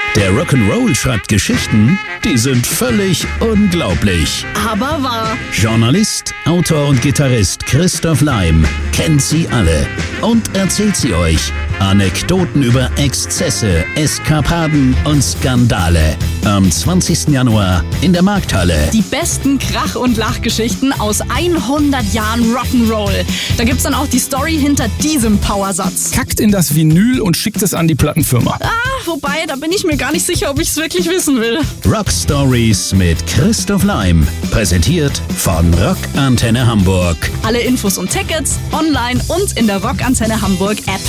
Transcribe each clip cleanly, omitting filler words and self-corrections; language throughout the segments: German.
Der Rock'n'Roll schreibt Geschichten, die sind völlig unglaublich. Aber wahr. Journalist, Autor und Gitarrist Christoph Laim kennt sie alle und erzählt sie euch. Anekdoten über Exzesse, Eskapaden und Skandale. Am 20. Januar in der Markthalle. Die besten Krach- und Lachgeschichten aus 100 Jahren Rock'n'Roll. Da gibt's dann auch die Story hinter diesem Powersatz. Kackt in das Vinyl und schickt es an die Plattenfirma. Wobei, da bin ich mir gar nicht sicher, ob ich's wirklich wissen will. Rock Stories mit Christoph Laim. Präsentiert von Rock Antenne Hamburg. Alle Infos und Tickets online und in der Rock Antenne Hamburg App.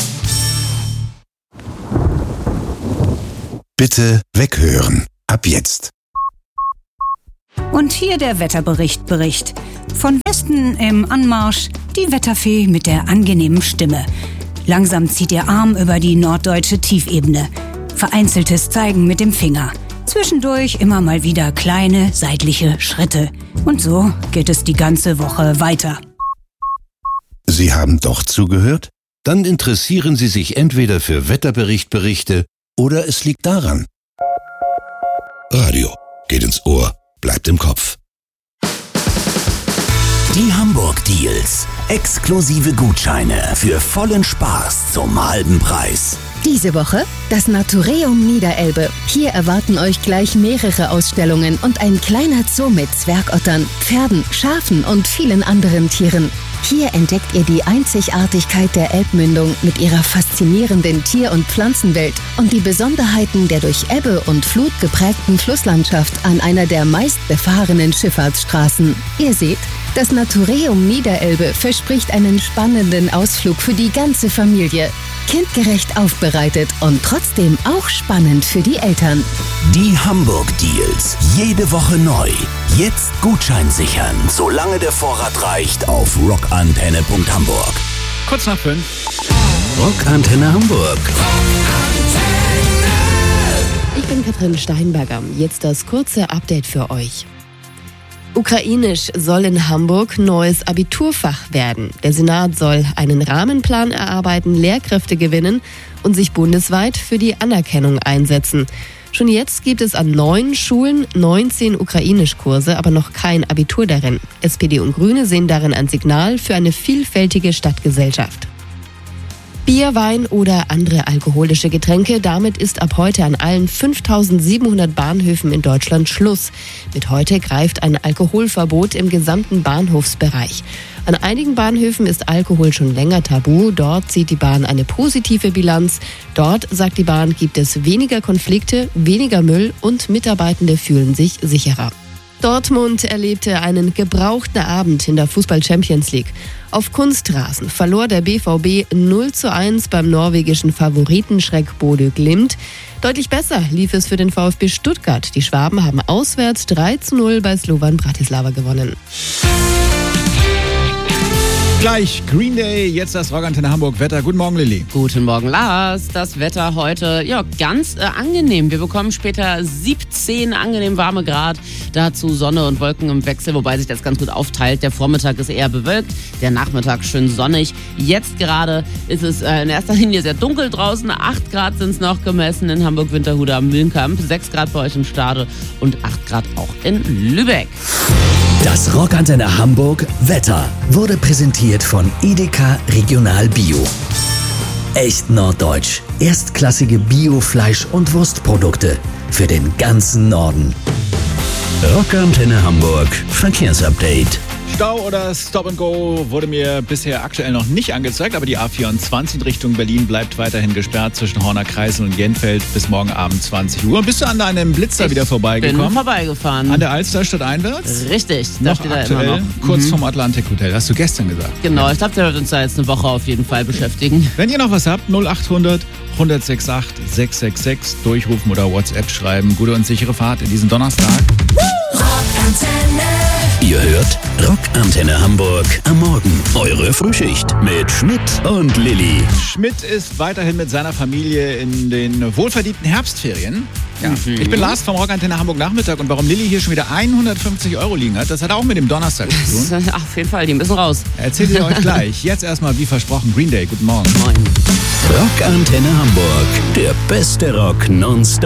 Bitte weghören. Ab jetzt. Und hier der Wetterbericht. Von Westen im Anmarsch die Wetterfee mit der angenehmen Stimme. Langsam zieht ihr Arm über die norddeutsche Tiefebene. Vereinzeltes Zeigen mit dem Finger. Zwischendurch immer mal wieder kleine seitliche Schritte. Und so geht es die ganze Woche weiter. Sie haben doch zugehört? Dann interessieren Sie sich entweder für Wetterberichte oder es liegt daran. Radio geht ins Ohr, bleibt im Kopf. Die Hamburg Deals. Exklusive Gutscheine für vollen Spaß zum halben Preis. Diese Woche das Natureum Niederelbe. Hier erwarten euch gleich mehrere Ausstellungen und ein kleiner Zoo mit Zwergottern, Pferden, Schafen und vielen anderen Tieren. Hier entdeckt ihr die Einzigartigkeit der Elbmündung mit ihrer faszinierenden Tier- und Pflanzenwelt und die Besonderheiten der durch Ebbe und Flut geprägten Flusslandschaft an einer der meistbefahrenen Schifffahrtsstraßen. Ihr seht, das Natureum Niederelbe verspricht einen spannenden Ausflug für die ganze Familie. Kindgerecht aufbereitet und trotzdem auch spannend für die Eltern. Die Hamburg Deals. Jede Woche neu. Jetzt Gutschein sichern, solange der Vorrat reicht, auf rockantenne.hamburg. Kurz nach 5. Rockantenne Hamburg. Ich bin Katrin Steinberger. Jetzt das kurze Update für euch. Ukrainisch soll in Hamburg neues Abiturfach werden. Der Senat soll einen Rahmenplan erarbeiten, Lehrkräfte gewinnen und sich bundesweit für die Anerkennung einsetzen. Schon jetzt gibt es an 9 Schulen 19 Ukrainischkurse, aber noch kein Abitur darin. SPD und Grüne sehen darin ein Signal für eine vielfältige Stadtgesellschaft. Bier, Wein oder andere alkoholische Getränke. Damit ist ab heute an allen 5.700 Bahnhöfen in Deutschland Schluss. Mit heute greift ein Alkoholverbot im gesamten Bahnhofsbereich. An einigen Bahnhöfen ist Alkohol schon länger tabu. Dort zieht die Bahn eine positive Bilanz. Dort, sagt die Bahn, gibt es weniger Konflikte, weniger Müll und Mitarbeitende fühlen sich sicherer. Dortmund erlebte einen gebrauchten Abend in der Fußball-Champions League. Auf Kunstrasen verlor der BVB 0:1 beim norwegischen Favoritenschreck Bodø Glimt. Deutlich besser lief es für den VfB Stuttgart. Die Schwaben haben auswärts 3:0 bei Slovan Bratislava gewonnen. Gleich Green Day, jetzt das Rockantenne Hamburg Wetter. Guten Morgen, Lilly. Guten Morgen, Lars. Das Wetter heute, ganz angenehm. Wir bekommen später 17 angenehm warme Grad. Dazu Sonne und Wolken im Wechsel, wobei sich das ganz gut aufteilt. Der Vormittag ist eher bewölkt, der Nachmittag schön sonnig. Jetzt gerade ist es in erster Linie sehr dunkel draußen. 8 Grad sind es noch gemessen in Hamburg-Winterhude am Mühlenkamp. 6 Grad bei euch in Stade und 8 Grad auch in Lübeck. Das Rockantenne Hamburg Wetter wurde präsentiert von Edeka Regional Bio. Echt norddeutsch. Erstklassige Bio-Fleisch- und Wurstprodukte für den ganzen Norden. Rockantenne Hamburg Verkehrsupdate. Stau oder Stop and Go wurde mir bisher aktuell noch nicht angezeigt, aber die A24 in Richtung Berlin bleibt weiterhin gesperrt zwischen Horner Kreisel und Jenfeld bis morgen Abend 20 Uhr. Bist du an deinem Blitzer wieder vorbeigekommen? Bin vorbeigefahren. An der Alster stadteinwärts? Richtig, da noch steht er aktuell, immer noch. Kurz vom Atlantik Hotel, hast du gestern gesagt. Genau, ich glaube, der wird uns da jetzt eine Woche auf jeden Fall beschäftigen. Wenn ihr noch was habt, 0800 168 666 durchrufen oder WhatsApp schreiben. Gute und sichere Fahrt in diesen Donnerstag. Ihr hört Rockantenne Hamburg am Morgen. Eure Frühschicht mit Schmidt und Lilly. Schmidt ist weiterhin mit seiner Familie in den wohlverdienten Herbstferien. Ja. Ich bin Lars vom Rockantenne Hamburg Nachmittag und warum Lilly hier schon wieder 150 € liegen hat, das hat auch mit dem Donnerstag zu tun. Auf jeden Fall, die müssen raus. Erzählt ihr euch gleich. Jetzt erstmal wie versprochen Green Day. Guten Morgen. Moin. Rockantenne Hamburg. Der beste Rock nonstop.